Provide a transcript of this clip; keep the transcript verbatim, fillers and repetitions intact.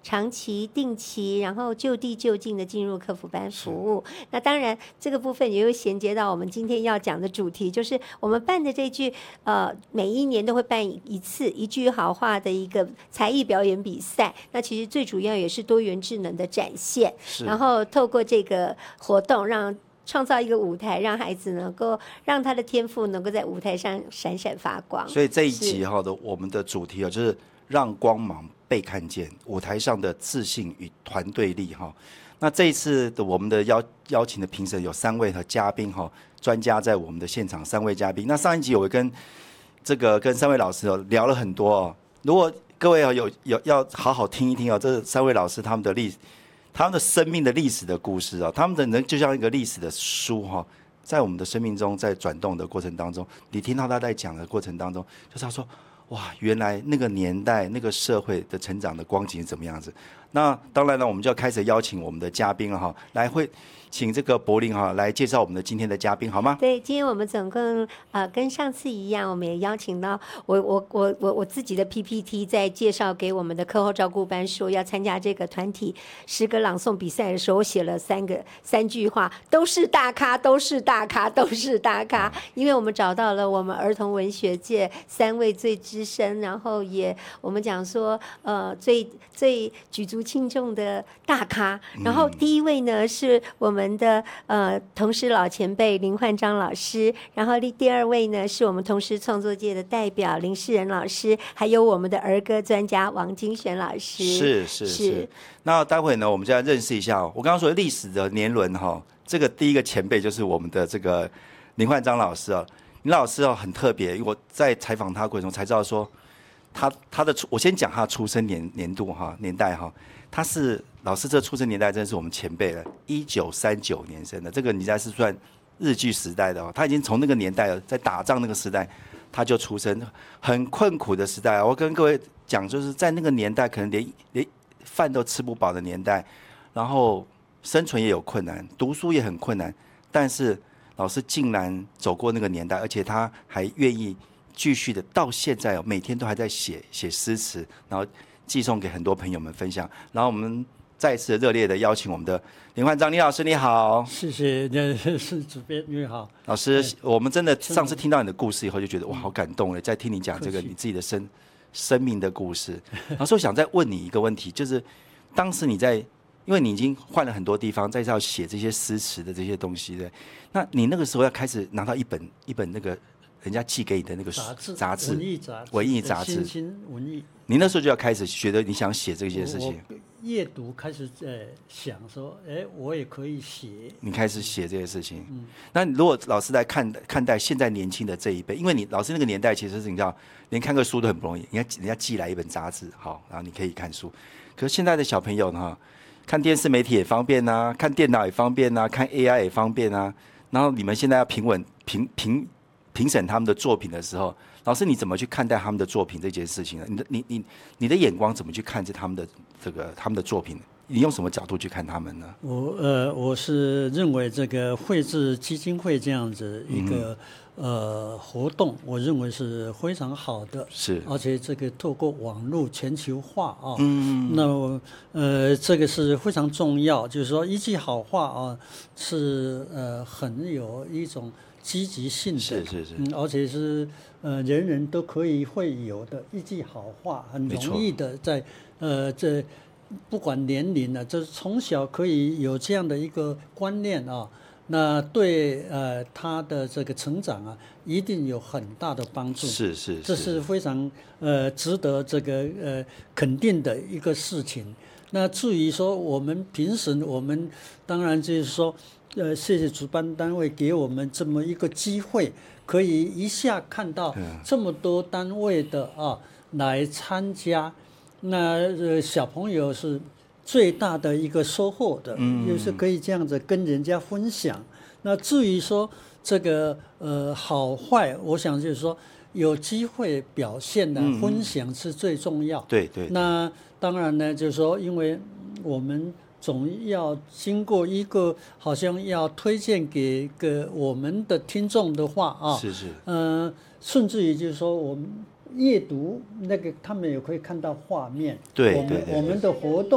长期、定期，然后就地就近的进入客服班服务。那当然，这个部分也会衔接到我们今天要讲的主题，就是我们办的这句呃，每一年都会办一次一句好话的一个才艺表演比赛。那其实最主要也是多元智能的展现，然后透过这个活动让。创造一个舞台，让孩子能够让他的天赋能够在舞台上闪闪发光。 所以这一集哈的我们的主题啊，就是让光芒被看见，舞台上的自信与团队力哈。那这一次的我们的邀邀请的评审有三位和嘉宾哈，专家在我们的现场，三位嘉宾。那上一集我跟这个跟三位老师哦聊了很多哦，如果各位有有要好好听一听哦，这三位老师他们的历史。他们的生命的历史的故事啊，他们的人就像一个历史的书哈，在我们的生命中在转动的过程当中，你听到他在讲的过程当中，就是他说哇，原来那个年代那个社会的成长的光景是怎么样子。那当然了，我们就要开始邀请我们的嘉宾了哈，来会请这个柏霖哈来介绍我们的今天的嘉宾好吗？ 对，今天我们总共呃跟上次一样，我们也邀请到我我我我我自己的 P P T 在介绍给我们的课后照顾班说要参加这个团体诗歌朗诵比赛的时候，我写了三个三句话，都是大咖，都是大咖，都是大咖，因为我们找到了我们儿童文学界三位最资深，然后也我们讲说呃最最举足轻重的大咖，然后第一位呢是我们的呃同时老前辈林焕章老师，然后第二位呢是我们同时创作界的代表林世仁老师，还有我们的儿歌专家王金璇老师。 是是 是, 是。那待会呢，我们就来认识一下、哦、我刚刚说的历史的年轮哈、哦，这个第一个前辈就是我们的这个林焕章老师哦。林老师哦很特别，因为我在采访他过程中才知道说，他他的我先讲他的出生年年度哈年代哈，他是老师这出生年代真的是我们前辈了，一九三九年生的，这个年代是算日据时代的哦，他已经从那个年代了，在打仗那个时代他就出生，很困苦的时代。我跟各位讲，就是在那个年代，可能连连饭都吃不饱的年代，然后生存也有困难，读书也很困难，但是老师竟然走过那个年代，而且他还愿意继续的到现在每天都还在写写诗词，然后寄送给很多朋友们分享。然后我们再一次热烈的邀请我们的林焕章林老师，你好。 谢谢，是主编你好。 老师，我们真的上次听到你的故事以后，就觉得哇，好感动了。在听你讲这个你自己的生生命的故事，老师，我想再问你一个问题，就是当时你在，因为你已经换了很多地方，再要写这些诗词的这些东西的，那你那个时候要开始拿到一本一本那个人家寄给你的那个杂志， 杂志文艺杂志， 文艺杂志， 新兴文艺。 你那时候就要开始觉得你想写这些事情。 阅读开始呃想说，哎，我也可以写。 你开始写这些事情，嗯，那如果老师来看看待现在年轻的这一辈，因为你老师那个年代其实是你知道，连看个书都很不容易，人家人家寄来一本杂志，好，然后你可以看书。可是现在的小朋友呢，看电视媒体也方便啊，看电脑也方便啊，看 A I 也方便啊。然后你们现在要评稳评评评审他们的作品的时候，老师你怎么去看待他们的作品这件事情呢？你的你你你的眼光怎么去看这他们的这个他们的作品？你用什么角度去看他们呢？ 我呃我是认为这个绘制基金会这样子一个、嗯、呃活动，我认为是非常好的， 是， 而且这个透过网络全球化啊，嗯，那呃这个是非常重要，就是说一句好话啊，是呃很有一种积极性的， 是是是， 嗯，而且是呃人人都可以会有的一句好话，很容易的在呃这不管年龄呢、啊，就是从小可以有这样的一个观念啊，那对呃他的这个成长啊，一定有很大的帮助。 是是是， 这是非常呃值得这个呃肯定的一个事情。那至于说我们评审，我们当然就是说。呃，谢谢主办单位给我们这么一个机会，可以一下看到这么多单位的啊来参加，那呃小朋友是最大的一个收获的，嗯，就是可以这样子跟人家分享。那至于说这个呃好坏，我想就是说有机会表现的、嗯、分享是最重要。 对 对, 对。 那当然呢，就是说，因为我们。总要经过一个好像要推荐给个我们的听众的话啊， 是是， 呃，甚至于就是说我们阅读那个，他们也可以看到画面， 对， 我们对对对我们的活动。